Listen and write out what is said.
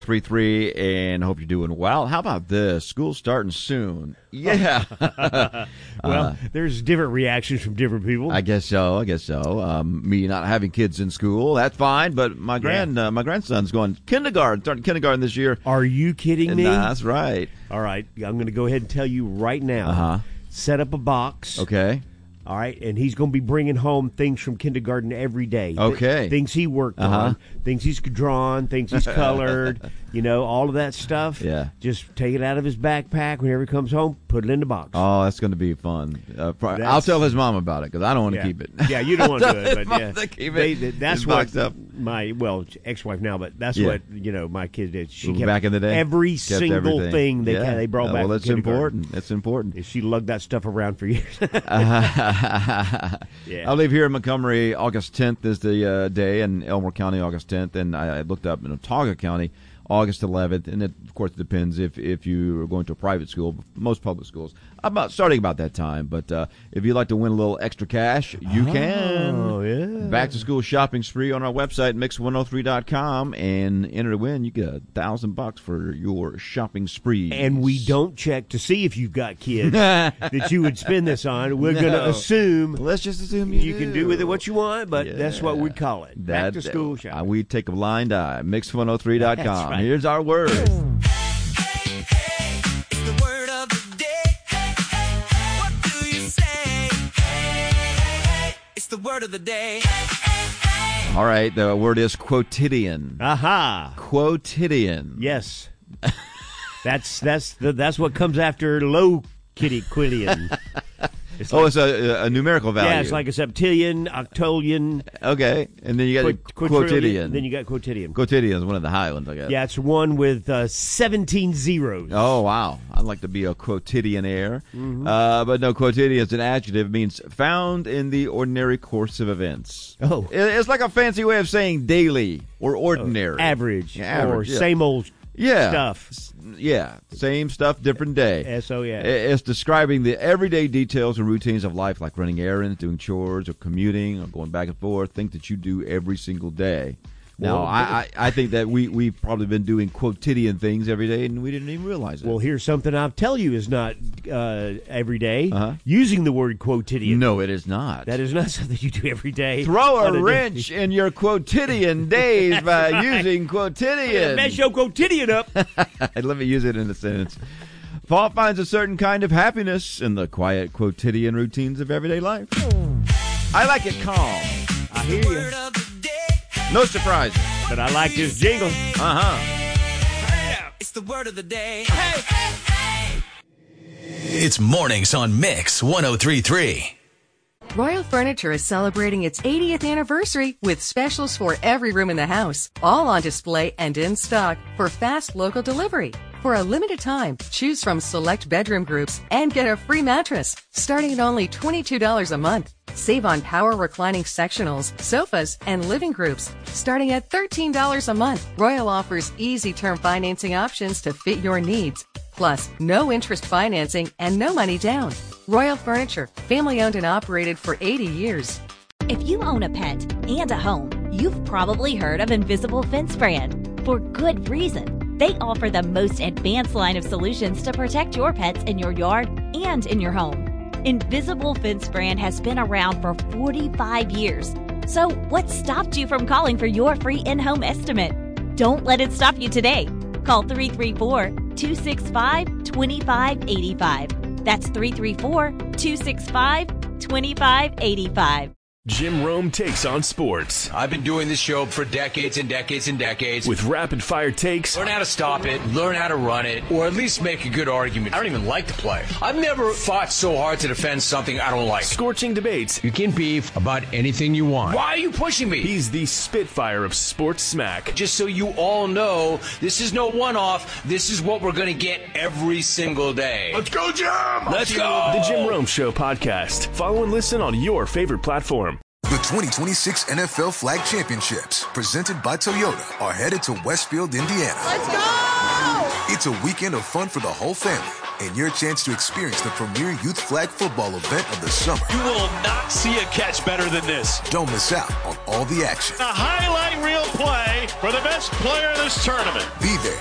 33, and hope you're doing well. How about this? School's starting soon. Yeah. Well, there's different reactions from different people. I guess so. Me not having kids in school, that's fine. But my grandson's going starting kindergarten this year. Are you kidding me? That's right. All right, I'm going to go ahead and tell you right now. Set up a box. Okay. All right, and he's going to be bringing home things from kindergarten every day. Okay. Things he worked on, things he's drawn, things he's colored, all of that stuff. Yeah. Just take it out of his backpack whenever he comes home, put it in the box. Oh, that's going to be fun. I'll tell his mom about it because I don't want to keep it. Yeah, you don't want to do it, but yeah. Keep it. That's what my ex-wife now, but that's what my kids did. She kept back in the day, every single thing they brought back. Well, that's important. That's important. She lugged that stuff around for years. I live here in Montgomery. August 10th is the day, in Elmore County, August 10th, and I looked up in Otaga County, August 11th, and it, of course, depends if you are going to a private school. Most public schools starting about that time. But if you'd like to win a little extra cash, you can. Oh, yeah. Back to school shopping spree on our website, mix103.com, and enter to win. You get $1,000 for your shopping spree. And we don't check to see if you've got kids that you would spend this on. We're going to assume. Let's just assume you can do with it what you want, but that's what we call it. Back to school shopping. We take a blind eye. Mix103.com. That's right. Here's our word. The word of the day. All right, the word is quotidian. Aha. Quotidian. Yes. That's what comes after low quotidian. It's a numerical value. Yeah, it's like a septillion, octillion. Okay, and then you got quotidian. Then you got quotidian. Quotidian is one of the high ones, I guess. Yeah, it's one with 17 zeros. Oh, wow. I'd like to be a quotidianaire. But no, quotidian is an adjective. It means found in the ordinary course of events. Oh. It's like a fancy way of saying daily or ordinary. Average. Average, or same old stuff. Yeah, same stuff, different day. S-O-S. It's describing the everyday details and routines of life, like running errands, doing chores, or commuting, or going back and forth, things that you do every single day. Now, I think that we've probably been doing quotidian things every day, and we didn't even realize it. Well, here's something I'll tell you is not every day. Using the word quotidian. No, it is not. That is not something you do every day. Throw a wrench in your quotidian days by using quotidian. Mess your quotidian up. Let me use it in a sentence. Paul finds a certain kind of happiness in the quiet quotidian routines of everyday life. I like it calm. I hear you. No surprises. But I like this jingle. It's the word of the day. It's mornings on Mix 103.3. Royal Furniture is celebrating its 80th anniversary with specials for every room in the house, all on display and in stock for fast local delivery. For a limited time, choose from select bedroom groups and get a free mattress, starting at only $22 a month. Save on power reclining sectionals, sofas, and living groups, starting at $13 a month. Royal offers easy term financing options to fit your needs. Plus, no interest financing and no money down. Royal Furniture, family owned and operated for 80 years. If you own a pet and a home, you've probably heard of Invisible Fence Brand. For good reason. They offer the most advanced line of solutions to protect your pets in your yard and in your home. Invisible Fence Brand has been around for 45 years. So what stopped you from calling for your free in-home estimate? Don't let it stop you today. Call 334-265-2585. That's 334-265-2585. Jim Rome takes on sports. I've been doing this show for decades and decades and decades. With rapid-fire takes. Learn how to stop it, learn how to run it, or at least make a good argument. I don't even like to play. I've never fought so hard to defend something I don't like. Scorching debates. You can beef about anything you want. Why are you pushing me? He's the Spitfire of sports smack. Just so you all know, this is no one-off. This is what we're going to get every single day. Let's go, Jim! Let's go! The Jim Rome Show podcast. Follow and listen on your favorite platform. The 2026 NFL Flag Championships, presented by Toyota, are headed to Westfield, Indiana. Let's go! It's a weekend of fun for the whole family, and your chance to experience the premier youth flag football event of the summer. You will not see a catch better than this. Don't miss out on all the action. A highlight reel play for the best player in this tournament. Be there